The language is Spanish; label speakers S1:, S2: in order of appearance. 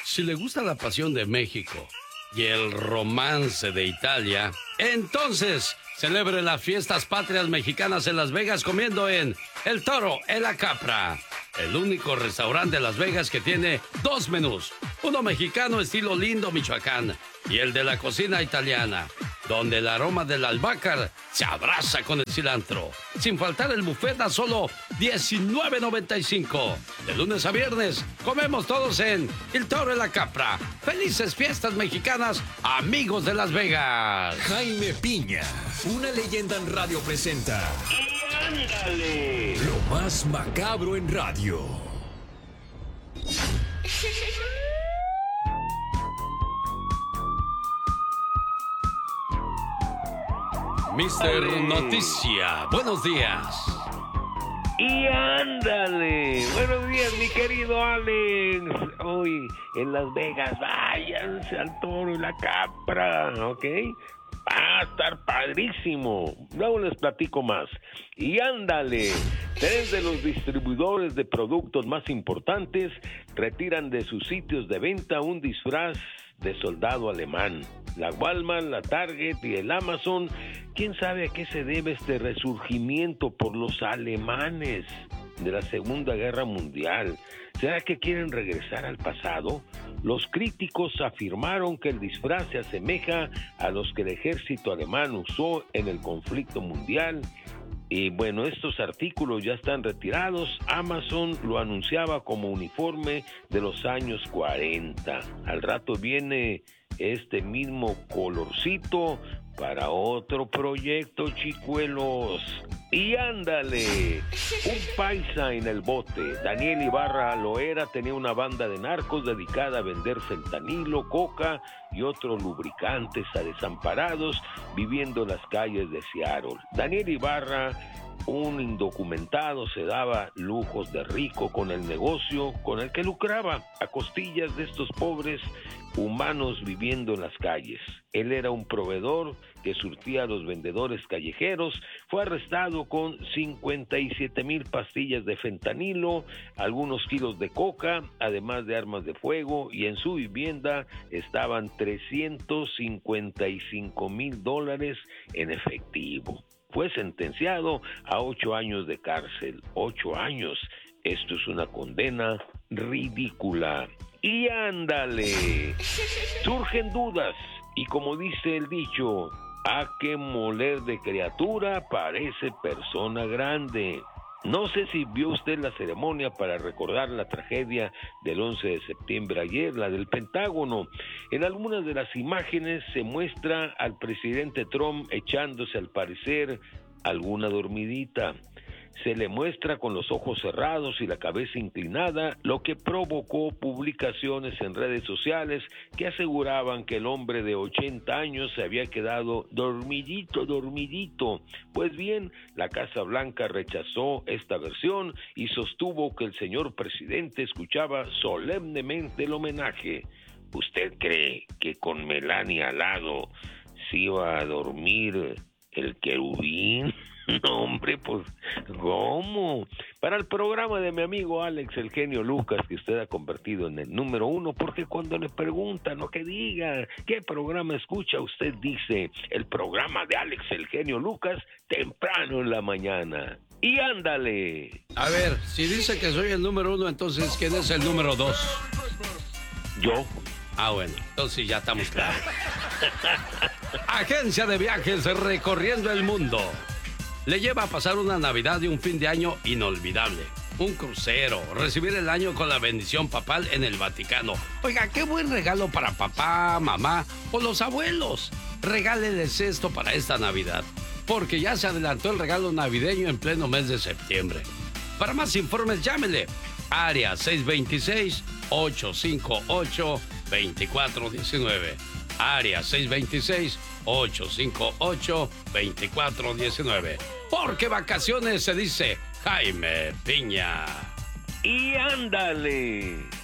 S1: Si le gusta la pasión de México y el romance de Italia, entonces celebre las fiestas patrias mexicanas en Las Vegas comiendo en El Toro en la Capra, el único restaurante de Las Vegas que tiene dos menús, uno mexicano estilo Lindo, Michoacán, y el de la cocina italiana, donde el aroma del albahaca se abraza con el cilantro. Sin faltar el buffet a solo $19.95. De lunes a viernes, comemos todos en El Toro en la Capra. ¡Felices fiestas mexicanas, amigos de Las Vegas!
S2: Jaime Piña, una leyenda en radio presenta...
S3: ¡Y ándale!
S2: Lo más macabro en radio.
S1: Mister Noticia, buenos días.
S3: ¡Y ándale! Buenos días, mi querido Alex. Hoy en Las Vegas, váyanse al Toro y la Capra, ¿ok? Va a estar padrísimo. Luego les platico más. Y ándale, 3 de los distribuidores de productos más importantes retiran de sus sitios de venta un disfraz de soldado alemán. La Walmart, la Target y el Amazon, ¿quién sabe a qué se debe este resurgimiento por los alemanes de la Segunda Guerra Mundial? ¿Será que quieren regresar al pasado? Los críticos afirmaron que el disfraz se asemeja a los que el ejército alemán usó en el conflicto mundial. Y bueno, estos artículos ya están retirados. Amazon lo anunciaba como uniforme de los años 40. Al rato viene este mismo colorcito para otro proyecto, chicuelos. Y ándale, un paisa en el bote. Daniel Ibarra Loera tenía una banda de narcos dedicada a vender fentanilo, coca y otros lubricantes a desamparados viviendo en las calles de Seattle. Daniel Ibarra, un indocumentado, se daba lujos de rico con el negocio con el que lucraba a costillas de estos pobres humanos viviendo en las calles. Él era un proveedor que surtía a los vendedores callejeros. Fue arrestado con 57,000 pastillas de fentanilo, algunos kilos de coca, además de armas de fuego, y en su vivienda estaban $355,000 en efectivo. Fue sentenciado a 8 años de cárcel. 8 años. Esto es una condena ridícula. Y ándale, surgen dudas, y como dice el dicho, a que moler de criatura parece persona grande. No sé si vio usted la ceremonia para recordar la tragedia del 11 de septiembre ayer, la del Pentágono. En algunas de las imágenes se muestra al presidente Trump echándose al parecer alguna dormidita. Se le muestra con los ojos cerrados y la cabeza inclinada, lo que provocó publicaciones en redes sociales que aseguraban que el hombre de 80 años se había quedado dormidito. Pues bien, la Casa Blanca rechazó esta versión y sostuvo que el señor presidente escuchaba solemnemente el homenaje. ¿Usted cree que con Melania al lado se iba a dormir el querubín? No, hombre, pues, ¿cómo? Para el programa de mi amigo Alex, el genio Lucas, que usted ha convertido en el número 1, porque cuando le preguntan o que diga qué programa escucha, usted dice, el programa de Alex, el genio Lucas, temprano en la mañana. Y ándale.
S1: A ver, si dice que soy el número 1, entonces, ¿quién es el número 2?
S3: Yo.
S1: Ah, bueno, entonces ya estamos claros. Agencia de viajes recorriendo el mundo. Le lleva a pasar una Navidad y un fin de año inolvidable. Un crucero, recibir el año con la bendición papal en el Vaticano. Oiga, qué buen regalo para papá, mamá o los abuelos. Regáleles esto para esta Navidad, porque ya se adelantó el regalo navideño en pleno mes de septiembre. Para más informes, llámele. Área 626-858-2419. Área 626-858-2419. Porque vacaciones se dice Jaime Piña.
S3: Y ándale.